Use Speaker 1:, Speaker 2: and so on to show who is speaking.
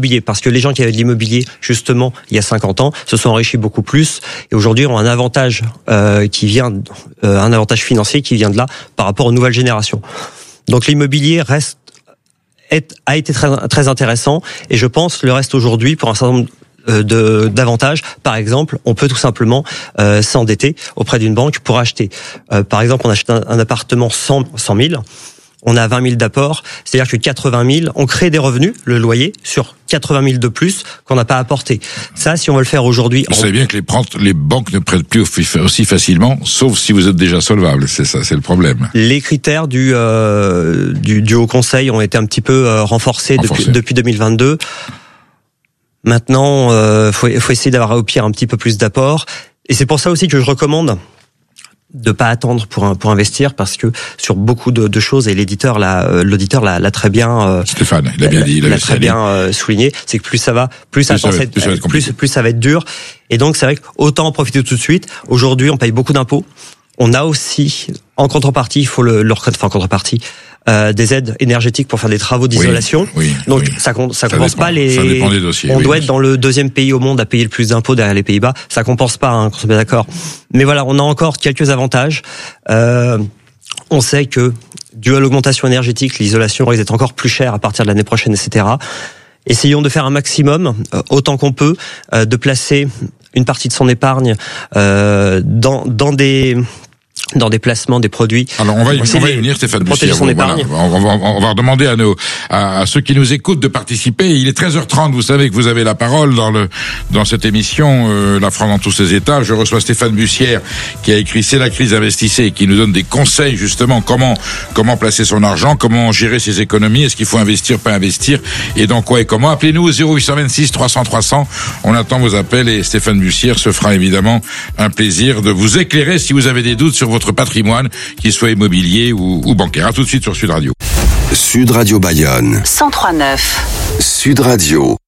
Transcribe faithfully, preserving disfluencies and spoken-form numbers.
Speaker 1: l'immobilier, parce que les gens qui avaient de l'immobilier, justement, il y a cinquante ans, se sont enrichis beaucoup plus, et aujourd'hui ont un avantage euh, qui vient, euh, un avantage financier qui vient de là, par rapport aux nouvelles générations. Donc l'immobilier reste, est, a été très, très intéressant, et je pense le reste aujourd'hui pour un certain nombre de d'avantages. Par exemple, on peut tout simplement euh, s'endetter auprès d'une banque pour acheter. Euh, par exemple, on achète un, un appartement cent mille, on a vingt mille d'apport, c'est-à-dire que quatre-vingt mille, on crée des revenus, le loyer, sur quatre-vingt mille de plus qu'on n'a pas apporté. Ça, si on veut le faire aujourd'hui...
Speaker 2: Vous
Speaker 1: on...
Speaker 2: savez bien que les, les banques ne prêtent plus aussi facilement, sauf si vous êtes déjà solvable, c'est ça, c'est le problème.
Speaker 1: Les critères du, euh, du, du Haut Conseil ont été un petit peu euh, renforcés, renforcés. Depuis, depuis deux mille vingt-deux. Maintenant, euh, faut, faut essayer d'avoir au pire un petit peu plus d'apport. Et c'est pour ça aussi que je recommande de pas attendre pour pour investir, parce que sur beaucoup de, de choses, et l'éditeur l'a, l'auditeur l'a, l'a très bien. Euh,
Speaker 2: Stéphane, il a bien dit, il
Speaker 1: l'a très bien euh, souligné. C'est que plus ça va, plus, plus ça, va, plus, ça va être plus, plus ça va être dur. Et donc c'est vrai qu'autant en profiter tout de suite. Aujourd'hui, on paye beaucoup d'impôts. On a aussi, en contrepartie, il faut le, le reconnaître, enfin en contrepartie, euh, des aides énergétiques pour faire des travaux d'isolation.
Speaker 2: Oui, oui,
Speaker 1: donc
Speaker 2: oui.
Speaker 1: ça, ça, ça compense
Speaker 2: dépend,
Speaker 1: pas les.
Speaker 2: Ça dépend des dossiers.
Speaker 1: On
Speaker 2: oui,
Speaker 1: doit être dans le deuxième pays au monde à payer le plus d'impôts derrière les Pays-Bas. Ça compense pas, hein, qu'on soit bien d'accord. Mais voilà, on a encore quelques avantages. Euh, on sait que dû à l'augmentation énergétique, l'isolation risque d'être encore plus chère à partir de l'année prochaine, et cetera. Essayons de faire un maximum, euh, autant qu'on peut, euh, de placer une partie de son épargne euh, dans dans des dans des placements, des produits.
Speaker 2: Alors on va y, on va y venir, Stéphane Bussière. Voilà, on, va, on va demander à nos à, à ceux qui nous écoutent de participer. Il est treize heures trente, vous savez que vous avez la parole dans le dans cette émission euh, La France dans tous ses états. Je reçois Stéphane Bussière qui a écrit C'est la crise, investissez, et qui nous donne des conseils justement comment comment placer son argent, comment gérer ses économies, est-ce qu'il faut investir, pas investir, et dans quoi et comment. Appelez-nous au zéro huit vingt-six trois cents trois cents. On attend vos appels et Stéphane Bussière se fera évidemment un plaisir de vous éclairer si vous avez des doutes sur votre patrimoine, qu'il soit immobilier ou, ou bancaire. À tout de suite sur Sud Radio.
Speaker 3: Sud Radio Bayonne.
Speaker 4: cent trois neuf.
Speaker 3: Sud Radio.